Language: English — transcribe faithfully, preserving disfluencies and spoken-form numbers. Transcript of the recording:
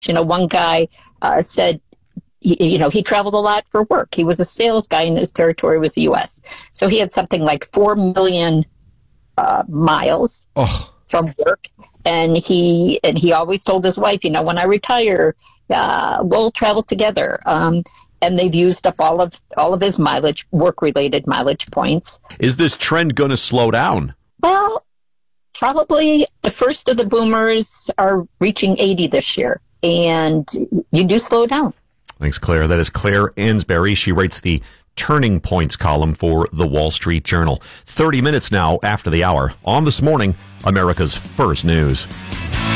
You know, one guy uh, said, he, you know, he traveled a lot for work. He was a sales guy and his territory was the U S. So he had something like four million uh, miles oh. from work. And he and he always told his wife, you know, when I retire, uh, we'll travel together. Um, and they've used up all of all of his mileage, work-related mileage points. Is this trend going to slow down? Well, probably the first of the boomers are reaching eighty this year. And you do slow down. Thanks, Claire. That is Claire Ansberry. She writes the Turning Points column for the Wall Street Journal. thirty minutes now after the hour. On This Morning, America's First News.